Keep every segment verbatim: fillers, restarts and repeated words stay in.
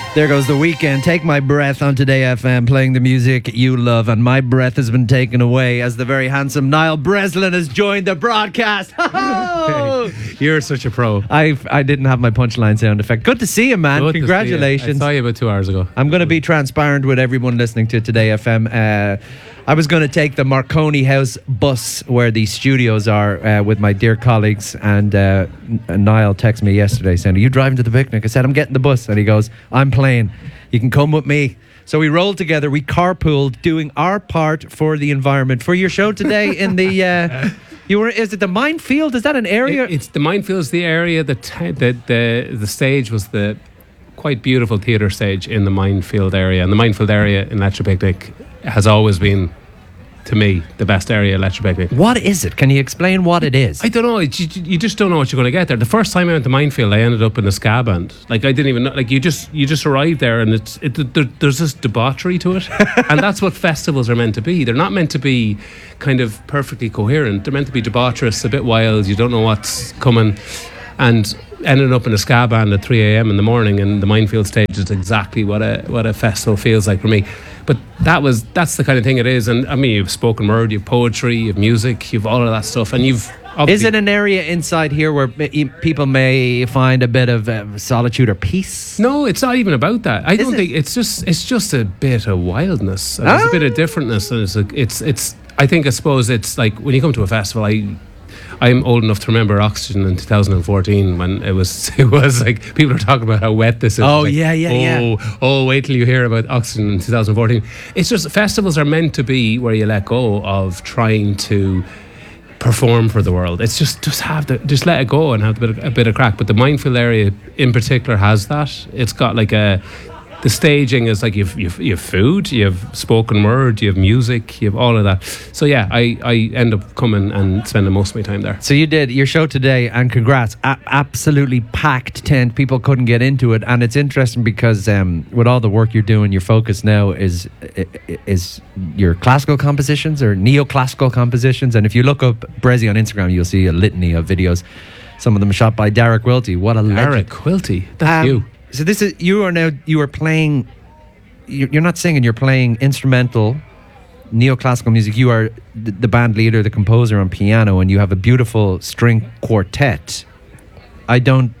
There goes The Weeknd. Take My Breath on Today F M, playing the music you love. And my breath has been taken away as the very handsome Niall Breslin has joined the broadcast. Hey, you're such a pro. I I didn't have my punchline sound effect. Good to see you, man. Good Congratulations. I saw you about two hours ago. I'm going to be transparent with everyone listening to Today F M. Uh, I was going to take the Marconi House bus where the studios are uh, with my dear colleagues, and uh, Niall texted me yesterday saying, "Are you driving to the picnic?" I said, "I'm getting the bus," and he goes, "I'm playing. You can come with me." So we rolled together, we carpooled, doing our part for the environment. For your show today in the... Uh, You were? Is it the Minefield? Is that an area? It, it's the Minefield's the area. The, t- the the the stage was the quite beautiful theatre stage in the Minefield area, and the Minefield area in Electric Picnic has always been, to me, the best area of Electric Picnic. What is it? Can you explain what it is? I don't know. You, you just don't know what you're going to get there. The first time I went to Minefield, I ended up in a ska band. Like I didn't even know. Like you just you just arrive there, and it's it, there, there's this debauchery to it, and that's what festivals are meant to be. They're not meant to be kind of perfectly coherent. They're meant to be debaucherous, a bit wild. You don't know what's coming, and ended up in a ska band at three a.m. in the morning, and the Minefield stage is exactly what a what a festival feels like for me. But that was that's the kind of thing it is. And I mean, you've spoken word, you've poetry, you've music, you've all of that stuff, and you've. Is it an area inside here where people may find a bit of uh, solitude or peace? No, it's not even about that. I Is don't it? think it's just it's just a bit of wildness. And Ah. There's a bit of differentness, and it's a, it's it's. I think I suppose it's like when you come to a festival. I I'm old enough to remember Oxygen in two thousand fourteen when it was it was like people are talking about how wet this is. Oh, Like, yeah, yeah, oh, yeah. Oh, wait till you hear about Oxygen in two thousand fourteen. It's just festivals are meant to be where you let go of trying to perform for the world. It's just just have the just let it go and have a bit of, a bit of crack. But the Minefield area in particular has that. It's got like a the staging is like you've, you've you have food, you have spoken word, you have music, you have all of that. So yeah, I, I end up coming and spending most of my time there. So you did your show today, and congrats. A- absolutely packed tent. People couldn't get into it, and it's interesting because um, with all the work you're doing, your focus now is is your classical compositions or neoclassical compositions. And if you look up Brezzy on Instagram, you'll see a litany of videos. Some of them shot by Derek Wilty. What a legend. Derek Quilty, that's Um, you. So this is you are now you are playing. You're you're not singing. You're playing instrumental, neoclassical music. You are the, the band leader, the composer on piano, and you have a beautiful string quartet. I don't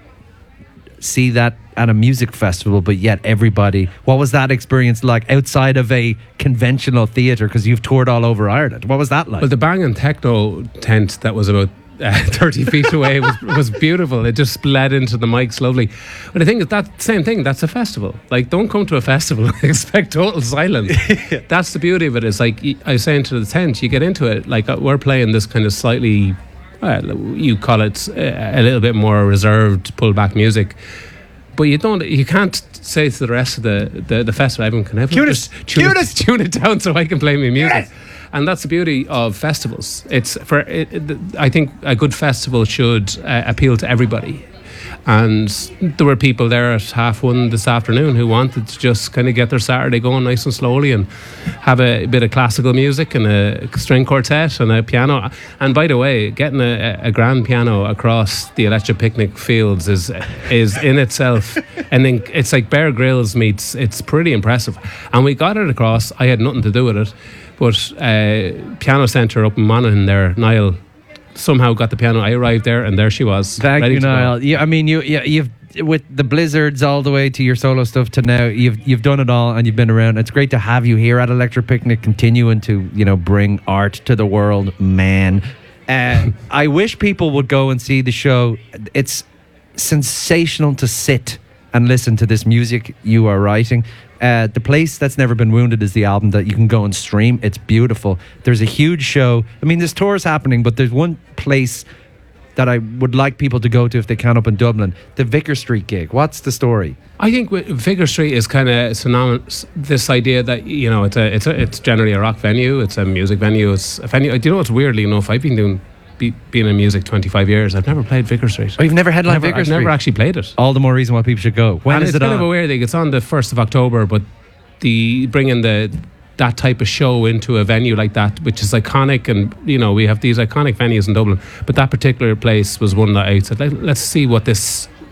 see that at a music festival, but yet everybody. What was that experience like outside of a conventional theatre? Because you've toured all over Ireland. What was that like? Well, the Bang and Techno tent that was about uh, thirty feet away was, was beautiful. It just bled into the mics lovely. But I think that same thing, that's a festival. Like, don't come to a festival and expect total silence. That's the beauty of it. It's like, I was saying to the tent, you get into it, like we're playing this kind of slightly, well, you call it a little bit more reserved, pull back music. But you don't, you can't say to the rest of the, the, the festival, everyone can have Tune just us, tune, tune it, us. tune it down so I can play my music. And that's the beauty of festivals. It's for it, it, I think a good festival should uh, appeal to everybody. And there were people there at half one this afternoon who wanted to just kind of get their Saturday going nice and slowly and have a bit of classical music and a string quartet and a piano. And by the way, getting a, a grand piano across the Electric Picnic fields is is in itself, and then it's like Bear Grylls meets. It's pretty impressive. And we got it across. I had nothing to do with it, but uh, Piano Centre up in Monaghan there, Niall somehow got the piano. I arrived there, and there she was. Thank ready you, to go. Niall. Yeah, I mean, you, you, you've with the blizzards all the way to your solo stuff to now. You've you've done it all, and you've been around. It's great to have you here at Electric Picnic, continuing to you know bring art to the world, man. Uh, I wish people would go and see the show. It's sensational to sit and listen to this music you are writing. Uh, the Place That's Never Been Wounded is the album that you can go and stream. It's beautiful. There's a huge show. I mean, there's tours happening, but there's one place that I would like people to go to if they can up in Dublin. The Vicar Street gig. What's the story? I think Vicar Street is kind of synonymous. This idea that you know it's a it's a it's generally a rock venue. It's a music venue. It's a venue. Do you know what's weirdly enough? I've been doing be, being in music twenty-five years. I've never played Vicar Street. Oh, you've never headlined never, Vicar I've Street? never actually played it. All the more reason why people should go. When and is it's it kind on? of a weird thing. It's on the first of October, but the bringing the that type of show into a venue like that, which is iconic, and you know we have these iconic venues in Dublin, but that particular place was one that I said, Let, let's see what this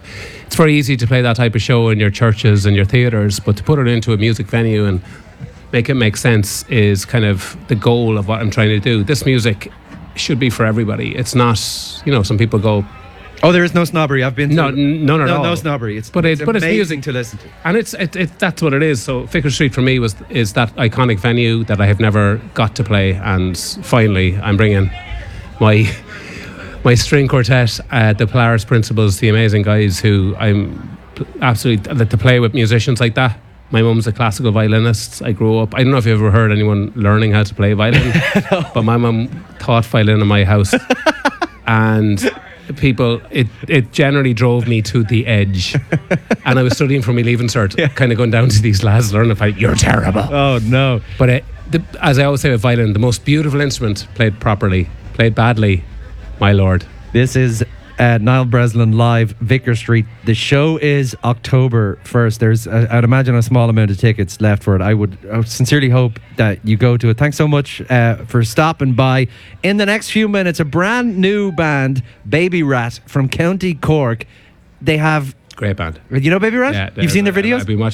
it's very easy to play that type of show in your churches and your theatres, but to put it into a music venue and make it make sense is kind of the goal of what I'm trying to do. This music should be for everybody. It's not, you know, some people go, Oh, there is no snobbery. I've been to no, n- none at no, all. no snobbery. It's But it's it- but it's amazing music. to listen to. and it's it, it, that's what it is. So Vicar Street for me was is that iconic venue that I have never got to play, and finally I'm bringing my my string quartet, uh, the Polaris Principals, the amazing guys who I'm p- absolutely that to play with musicians like that. My mum's a classical violinist. I grew up. I don't know if you've ever heard anyone learning how to play violin, but my mum taught violin in my house, and people, it it generally drove me to the edge. And I was studying for my leaving cert, kind of going down to these lads learning if I, you're terrible. Oh no! But uh, the, as I always say with violin, the most beautiful instrument played properly, played badly, my lord. This is uh, Niall Breslin live, Vicar Street. The show is October first. There's, uh, I'd imagine, a small amount of tickets left for it. I would, I would sincerely hope that you go to it. Thanks so much uh, for stopping by. In the next few minutes, a brand new band, Baby Rat from County Cork. They have, Great band. you know Baby Rat? Yeah, You've seen their videos? I've been watching